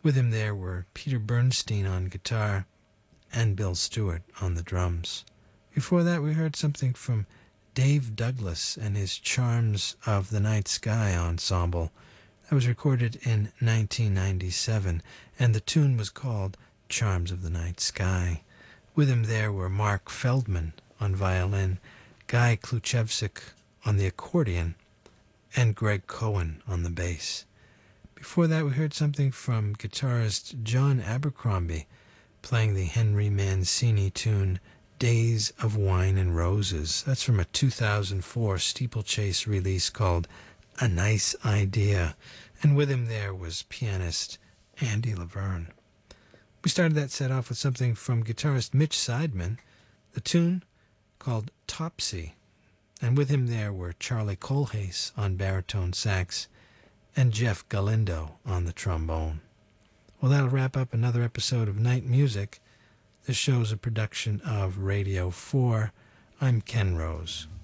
With him there were Peter Bernstein on guitar and Bill Stewart on the drums. Before that, we heard something from Dave Douglas and his Charms of the Night Sky Ensemble. That was recorded in 1997, and the tune was called Charms of the Night Sky. With him there were Mark Feldman on violin, Guy Kluchevsik on the accordion, and Greg Cohen on the bass. Before that, we heard something from guitarist John Abercrombie playing the Henry Mancini tune Days of Wine and Roses. That's from a 2004 Steeplechase release called A Nice Idea. And with him there was pianist Andy Laverne. We started that set off with something from guitarist Mitch Seidman, the tune called Topsy. And with him there were Charlie Colhase on baritone sax and Jeff Galindo on the trombone. Well, that'll wrap up another episode of Night Music. This show's a production of Radio 4. I'm Ken Rose.